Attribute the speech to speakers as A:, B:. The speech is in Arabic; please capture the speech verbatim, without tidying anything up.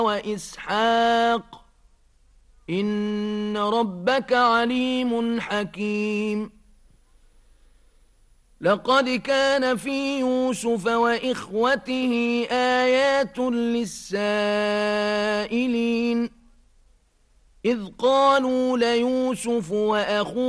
A: وإسحاق إن ربك عليم حكيم لقد كان في يوسف وإخوته آيات للسائلين إذ قالوا ليوسف وأخوه